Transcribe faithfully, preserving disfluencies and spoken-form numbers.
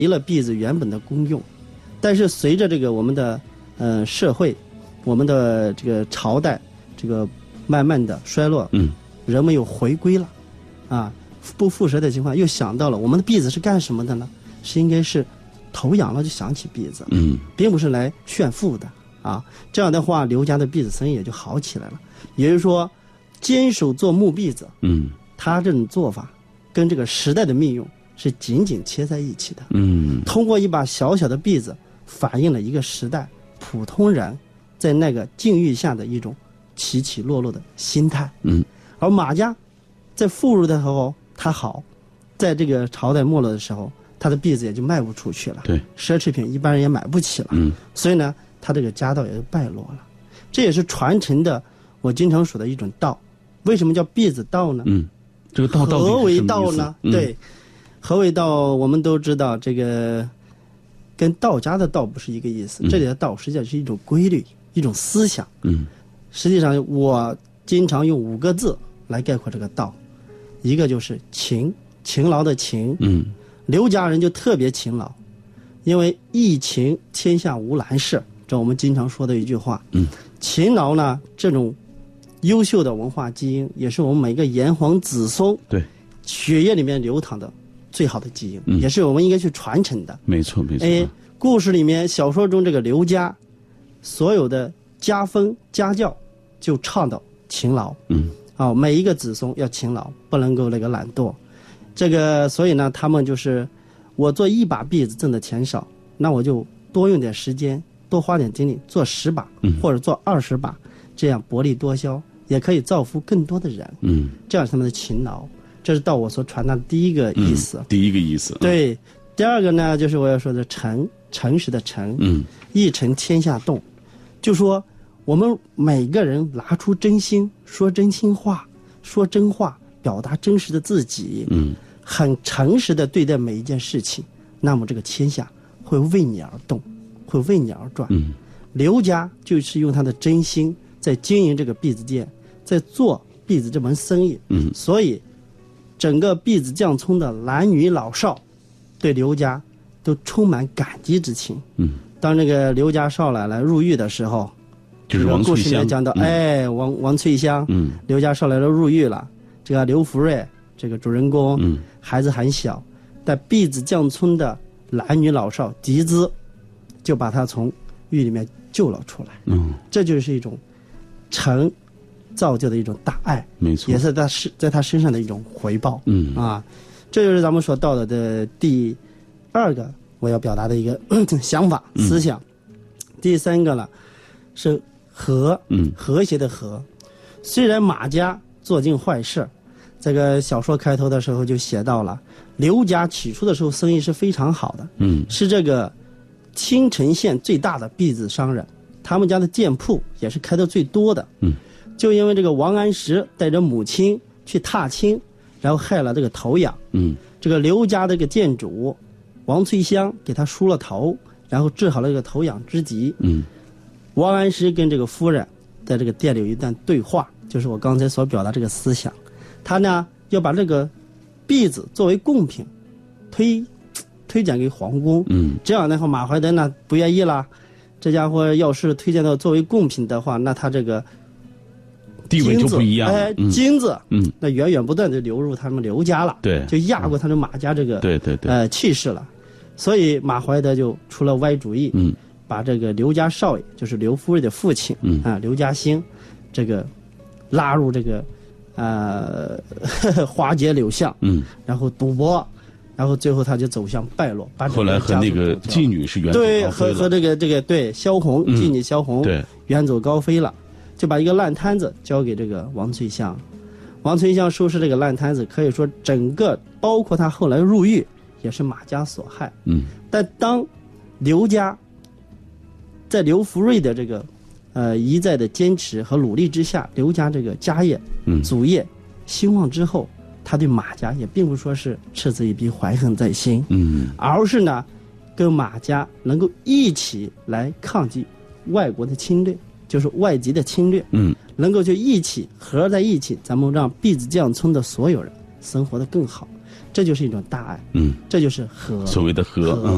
离了篦子原本的功用。但是随着这个我们的呃社会，我们的这个朝代这个慢慢的衰落，嗯，人们又回归了，啊，不复蛇的情况，又想到了我们的篦子是干什么的呢？是应该是头痒了就想起篦子，嗯，并不是来炫富的啊。这样的话，刘家的篦子生意也就好起来了。也就是说，坚守做木篦子，嗯，他这种做法跟这个时代的命运是紧紧贴在一起的，嗯，通过一把小小的篦子。反映了一个时代普通人在那个境遇下的一种起起落落的心态。嗯，而马家在富裕的时候他好，在这个朝代没落的时候，他的篦子也就卖不出去了。对，奢侈品一般人也买不起了。嗯，所以呢，他这个家道也就败落了。这也是传承的，我经常说的一种道。为什么叫篦子道呢？嗯，这个道到底是什么意思？何为道呢？嗯、对，何为道？我们都知道这个。跟道家的道不是一个意思，这里的道实际上是一种规律，一种思想。嗯，实际上我经常用五个字来概括这个道，一个就是勤，勤劳的勤。嗯，刘家人就特别勤劳，因为一勤天下无难事，这我们经常说的一句话。嗯，勤劳呢，这种优秀的文化基因，也是我们每个炎黄子孙对血液里面流淌的。最好的基因、嗯，也是我们应该去传承的。没错，没错。哎，故事里面、小说中这个刘家，所有的家风家教就倡导勤劳。嗯，啊、哦，每一个子孙要勤劳，不能够那个懒惰。这个，所以呢，他们就是我做一把篦子挣的钱少，那我就多用点时间，多花点精力做十把，嗯、或者做二十把，这样薄利多销，也可以造福更多的人。嗯，这样是他们的勤劳。这是道我所传达的第一个意思、嗯、第一个意思对、嗯、第二个呢就是我要说的诚，诚实的诚，嗯，一诚天下动，就说我们每个人拿出真心，说真心话，说真话，表达真实的自己，嗯，很诚实的对待每一件事情，那么这个天下会为你而动，会为你而转。嗯，刘家就是用他的真心在经营这个篦子店，在做篦子这门生意，嗯，所以整个篦子匠村的男女老少对刘家都充满感激之情。嗯，当那个刘家少奶奶入狱的时候，就是王翠香，故事里面讲到、嗯、哎王王翠香，嗯，刘家少奶奶入狱了，这个刘福瑞这个主人公，嗯，孩子很小，但篦子匠村的男女老少集资就把他从狱里面救了出来。嗯，这就是一种诚造就的一种大爱，没错，也是他是在他身上的一种回报。嗯啊，这就是咱们所到的的第二个我要表达的一个想法、嗯、思想。第三个呢是和，嗯，和谐的和。虽然马家做尽坏事，这个小说开头的时候就写到了，刘家起初的时候生意是非常好的，嗯，是这个青城县最大的篦子商人，他们家的店铺也是开的最多的，嗯。就因为这个王安石带着母亲去踏青，然后害了这个头痒。嗯，这个刘家这个店主王翠香给他梳了头，然后治好了这个头痒之疾。嗯，王安石跟这个夫人在这个店里有一段对话，就是我刚才所表达这个思想。他呢要把这个篦子作为贡品推推荐给皇宫。嗯，这样的话马怀德呢不愿意了，这家伙要是推荐到作为贡品的话，那他这个地位就不一样了，哎，金子，嗯，那源源不断的流入他们刘家了，对，就压过他们马家这个，对对对，呃，气势了，所以马怀德就出了歪主意，嗯，把这个刘家少爷，就是刘福瑞的父亲，嗯啊，刘家兴，这个拉入这个，呃，花街柳巷，嗯，然后赌博，然后最后他就走向败落，把后来和那个妓女是远走高飞了，对，和和这个这个对萧红，妓女萧红，对，远走高飞了。就把一个烂摊子交给这个王翠香，王翠香收拾这个烂摊子，可以说整个包括他后来入狱也是马家所害。嗯，但当刘家在刘福瑞的这个呃一再的坚持和努力之下，刘家这个家业、嗯、祖业兴旺之后，他对马家也并不说是嗤之以鼻、怀恨在心，嗯，而是呢跟马家能够一起来抗击外国的侵略。就是外籍的侵略，嗯，能够就一起合在一起，咱们让篦子匠村的所有人生活得更好，这就是一种大爱，嗯，这就是和，所谓的和，嗯。